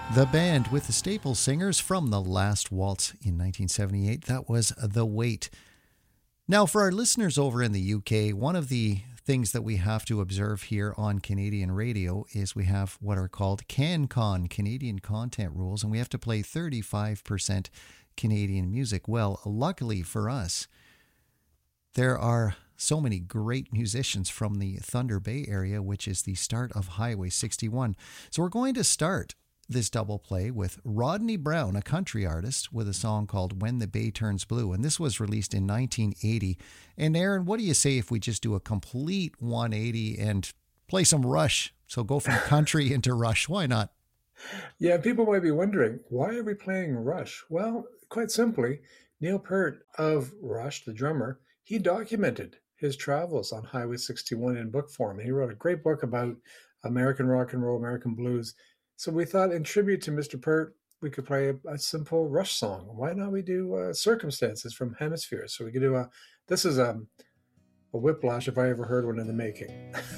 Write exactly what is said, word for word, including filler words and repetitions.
The band with the Staple Singers from The Last Waltz in nineteen seventy-eight. That was The Wait. Now, for our listeners over in the U K, one of the things that we have to observe here on Canadian radio is we have what are called CanCon, Canadian Content Rules, and we have to play thirty-five percent Canadian music. Well, luckily for us, there are so many great musicians from the Thunder Bay area, which is the start of Highway sixty-one. So we're going to start this double play with Rodney Brown, a country artist, with a song called When the Bay Turns Blue. And this was released in nineteen eighty. And Aaron, what do you say if we just do a complete one eighty and play some Rush? So go from country into Rush. Why not? Yeah, people might be wondering, why are we playing Rush? Well, quite simply, Neil Peart of Rush, the drummer, he documented his travels on Highway sixty-one in book form. He wrote a great book about American rock and roll, American blues. So we thought, in tribute to Mister Peart, we could play a, a simple Rush song. Why not we do uh, Circumstances from Hemisphere? So we could do a, this is a, a whiplash if I ever heard one in the making.